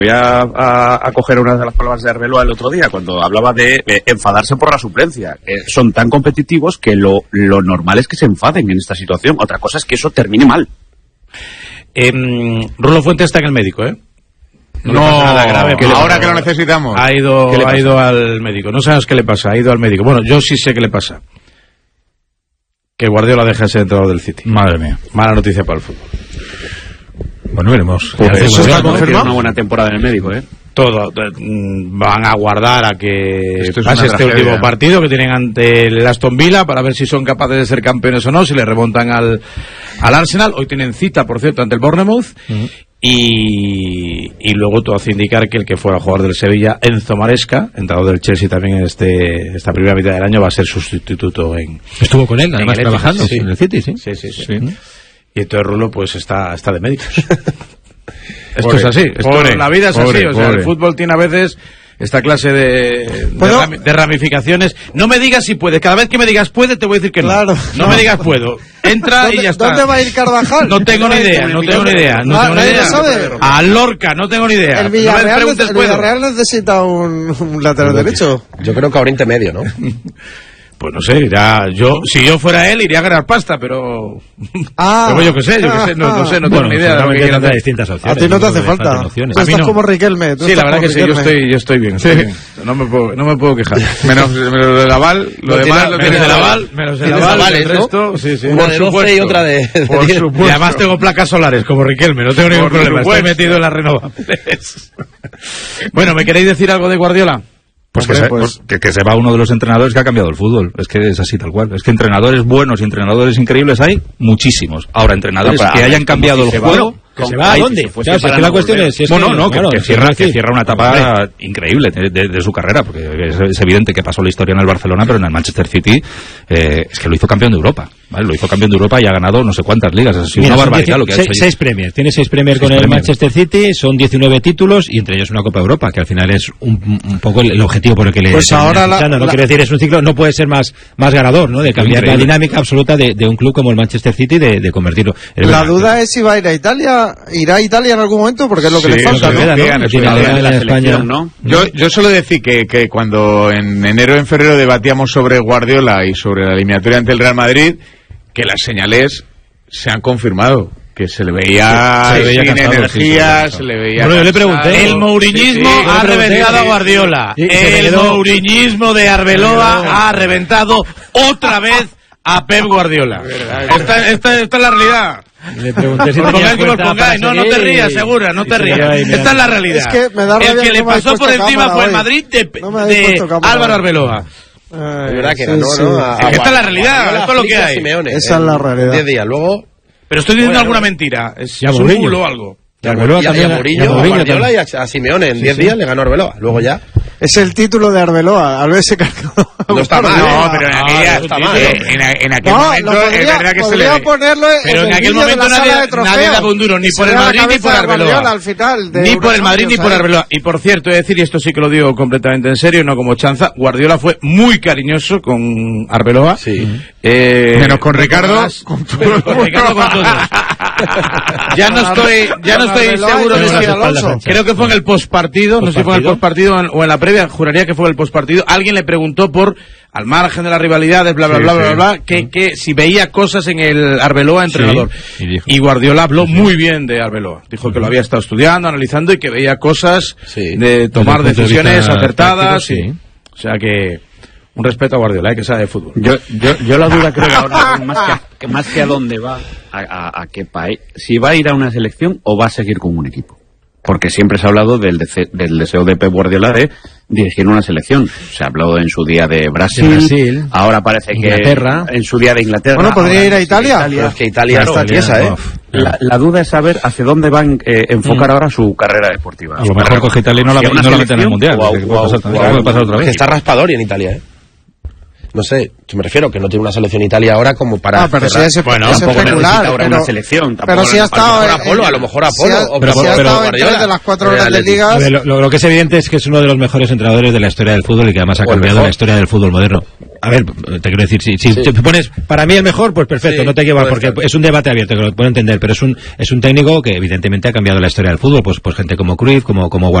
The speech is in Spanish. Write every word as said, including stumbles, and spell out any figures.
Voy a, a, a coger una de las palabras de Arbeloa el otro día, cuando hablaba de eh, enfadarse por la suplencia. Eh, son tan competitivos que lo, lo normal es que se enfaden en esta situación. Otra cosa es que eso termine mal. Eh, Rulo Fuentes está en el médico, ¿eh? No, no pasa nada grave. Que ahora que lo necesitamos. Ha ido, ha ido al médico. No sabes qué le pasa, ha ido al médico. Bueno, yo sí sé qué le pasa. Que Guardiola deja de ser entrenador del City. Madre mía. Mala noticia para el fútbol. Bueno, veremos. Pues eso eso está confirmado. Una buena temporada en el médico, ¿eh? Todo. Van a guardar a que Esto es pase una este tragedia. último partido que tienen ante el Aston Villa para ver si son capaces de ser campeones o no, si le remontan al, al Arsenal. Hoy tienen cita, por cierto, ante el Bournemouth. Uh-huh. Y, y luego todo hace indicar que el que fuera jugador del Sevilla, Enzo Maresca, entrenador del Chelsea también en este, esta primera mitad del año, va a ser sustituto en... Estuvo con él, además, trabajando sí. en el City, ¿sí? Sí, sí, sí. sí. ¿Mm? Y entonces Rulo pues está, está de médicos. Esto Pobre, es así, esto, pobre, la vida es pobre, así, o sea, pobre. el fútbol tiene a veces esta clase de, de, rami, de ramificaciones. No me digas si puedes, cada vez que me digas puede te voy a decir que no. Claro, no, no me digas puedo. Entra y ya está. ¿Dónde va a ir Carvajal? No tengo ni idea, no tengo ni idea, no ah, tengo ni idea. Sabe. A Lorca, no tengo ni idea. El Villarreal, no me preguntes, el Villarreal necesita un, un lateral derecho. Yo creo que a Oriente Medio, ¿no? Pues no sé, ya, yo, si yo fuera él, iría a ganar pasta, pero... Ah. Pero yo qué sé, yo qué sé, no, no sé, no tengo bueno, ni idea de lo que quiera hacer. Distintas opciones, a ti no te no hace falta. Tú a estás no. como Riquelme. Sí, la verdad que sí, yo estoy, yo estoy bien. Estoy bien. No me puedo, no me puedo quejar. Menos, menos del aval, lo, lo demás lo menos tienes el aval, menos el aval, el resto, sí, sí. Una de doce y otra de... Por supuesto. Y además tengo placas solares, como Riquelme, no tengo ningún Por problema, supuesto. estoy metido en las renovables. Bueno, ¿me queréis decir algo de Guardiola? Pues, Hombre, que, se, pues pues que, que se va uno de los entrenadores que ha cambiado el fútbol. Es que es así tal cual. Es que entrenadores buenos y entrenadores increíbles hay muchísimos. Ahora, entrenadores Pero, que a hayan ver, cambiado si el se juego... Va, ¿Que se va a dónde? Si Claro, si es que la cuestión es... Si es bueno, que, no, claro, que, que, cierra, que cierra una etapa increíble de, de, de su carrera, porque es, es evidente que pasó la historia en el Barcelona, pero en el Manchester City eh, es que lo hizo campeón de Europa, ¿vale? Lo hizo campeón de Europa y ha ganado no sé cuántas ligas. Es Mira, una barbaridad lo que ha seis, hecho. Seis Premier, tiene seis Premier seis con Premier. el Manchester City, son diecinueve títulos y entre ellos una Copa Europa, que al final es un, un poco el, el objetivo por el que le... Pues ahora la, fichando, no la... quiero decir, es un ciclo, no puede ser más, más ganador, ¿no? De cambiar la dinámica absoluta de, de un club como el Manchester City, de, de convertirlo en... La duda es si va a ir a Italia, irá a Italia en algún momento, porque es lo que Sí, le falta, no, ¿no? ¿no? ¿no? Quedan, Tiene eso, liga en la España, selección, ¿no? Yo, yo suelo decir que, que cuando en enero o en febrero debatíamos sobre Guardiola y sobre la eliminatoria ante el Real Madrid, que las señales se han confirmado. Que se le veía, se le veía sin cansado, energía, sí, se le veía... Bueno, yo le cansado. pregunté. El mouriñismo Sí, sí, ha yo le pregunté, reventado a sí. Guardiola. Sí, se me El quedó. mouriñismo de Arbeloa ha reventado otra vez a Pep Guardiola. Esta, esta, esta es la realidad. Le pregunté si Os tenía pongáis como os fuerza pongáis. para No, no te seguir rías, y- segura, no y te se rías. quedó ahí Esta es mirando. la realidad. Es que me da el rabia que que le no me habéis pasó por puesto encima cámara fue el hoy. Madrid de, No me habéis de puesto cámara Álvaro hoy. Arbeloa. Eh, Es verdad que sí, ganó, sí. ¿no? A- Es que esta es la realidad, Guardiola, esto es lo que Flick y a hay. Simeone, Esa en es la realidad. diez días. Luego... Pero estoy diciendo Bueno, alguna mentira. Es, Y a es un Mourinho. bulo o algo. Y Arbeloa y a, y a también, Mourinho, y a a Mourinho Guardiola también. y a, a Simeone. En Sí, diez sí. días le ganó Arbeloa. Luego ya... Es el título de Arbeloa, al verse cargado. No está mal, No, ¿eh? pero en No, aquella... no está mal, eh, ¿no? en, en aquel No, momento lo es podría, verdad que se podría le... ponerlo Pero en en el aquel vídeo de momento la nadie- sala de trofeos. nadie daba un duro, ni Y por se el ve la Madrid ni cabeza por de Arbeloa. Guardiola al final de Ni una por el Madrid ni Champions por ahí. Arbeloa. Y por cierto, he de decir, y esto sí que lo digo completamente en serio y no como chanza, Guardiola fue muy cariñoso con Arbeloa. Sí. Eh, Menos con Ricardo, más- con todo menos el con mundo. Ricardo, con todos. Ya no estoy, ya no estoy Arbeloa seguro y de Xabi si Alonso. creo que fue en el postpartido, no sé si fue en el postpartido o en- o en la previa, juraría que fue el postpartido. Alguien le preguntó por, al margen de las rivalidades, bla, bla, Sí, bla, sí. bla, bla, que, que si veía cosas en el Arbeloa entrenador. y dijo. Y Guardiola habló muy bien de Arbeloa. Dijo que lo había estado estudiando, analizando y que veía cosas Sí. de tomar Desde el punto de decisiones vista acertadas. táctico, y- O sea que, un respeto a Guardiola, eh, que sabe de fútbol. Yo, yo, yo la duda creo que ahora es más que, a, que más que a dónde va, a, a, a qué país, si va a ir a una selección o va a seguir con un equipo. Porque siempre se ha hablado del, dese, del deseo de Pep Guardiola de dirigir una selección. Se ha hablado en su día de Brasil, De Brasil, ahora parece Inglaterra. que en su día de Inglaterra. Bueno, podría ahora ir a en Italia. Pero es que Italia Claro, está tiesa, ¿eh? uf. La, la duda es saber hacia dónde van a eh, enfocar ahora su carrera deportiva. A lo mejor coge Italia y no la, Si a una no la meten en el selección Mundial. o a- que o puede a- pasar, o a- puede pasar otra Que vez. está Raspadori en Italia, ¿eh? no sé, me refiero que no tiene una selección Italia ahora como para... Ah, pero cerrar. si es, Bueno, es tampoco especular, necesita ahora pero, una selección. pero si ha estado... A lo mejor Apolo, a lo mejor Apolo, Si ha, o pero- si ha pero- estado en Guardiola. tres de las cuatro Real grandes Atleti. ligas... A ver, lo, lo- lo que es evidente es que es uno de los mejores entrenadores de la historia del fútbol y que además ha O el cambiado mejor. la historia del fútbol moderno. A ver, te quiero decir, si, si Sí. te pones para mí el mejor, pues perfecto, Sí, no te llevas, puede porque ser. es un debate abierto, que lo puedo entender, pero es un es un técnico que evidentemente ha cambiado la historia del fútbol, pues pues gente como Cruyff, como como